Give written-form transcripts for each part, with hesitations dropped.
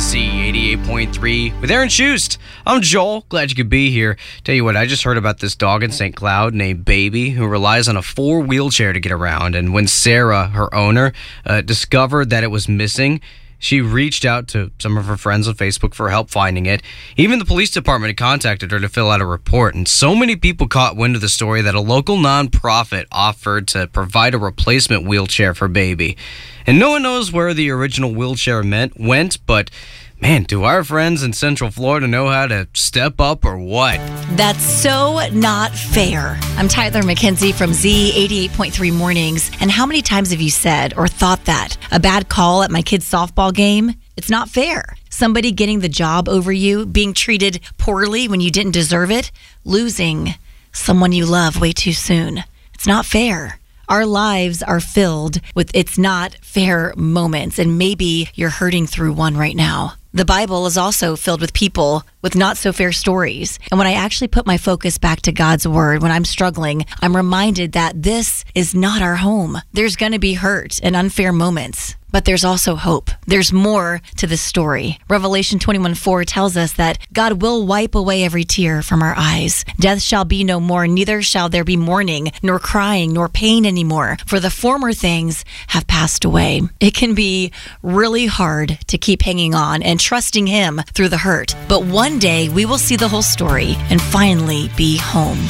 Z88.3 with Aaron Schust. I'm Joel. Glad you could be here. Tell you what, I just heard about this dog in St. Cloud named Baby who relies on a 4-wheelchair to get around. And when Sarah, her owner, discovered that it was missing, she reached out to some of her friends on Facebook for help finding it. Even the police department had contacted her to fill out a report. And so many people caught wind of the story that a local nonprofit offered to provide a replacement wheelchair for Baby. And no one knows where the original wheelchair went, but man, do our friends in Central Florida know how to step up or what? That's so not fair. I'm Tyler McKenzie from Z88.3 Mornings. And how many times have you said or thought that? A bad call at my kid's softball game? It's not fair. Somebody getting the job over you, being treated poorly when you didn't deserve it, losing someone you love way too soon. It's not fair. Our lives are filled with it's not fair moments, and maybe you're hurting through one right now. The Bible is also filled with people with not so fair stories. And when I actually put my focus back to God's word, when I'm struggling, I'm reminded that this is not our home. There's going to be hurt and unfair moments. But there's also hope. There's more to this story. Revelation 21:4 tells us that God will wipe away every tear from our eyes. Death shall be no more, neither shall there be mourning, nor crying, nor pain anymore, for the former things have passed away. It can be really hard to keep hanging on and trusting Him through the hurt. But one day we will see the whole story and finally be home.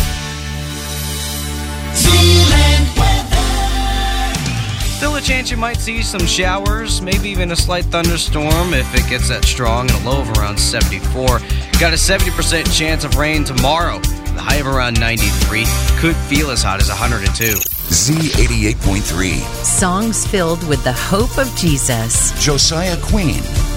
Still a chance you might see some showers, maybe even a slight thunderstorm if it gets that strong, and a low of around 74. Got a 70% chance of rain tomorrow. The high of around 93. Could feel as hot as 102. Z88.3. Songs filled with the hope of Jesus. Josiah Queen.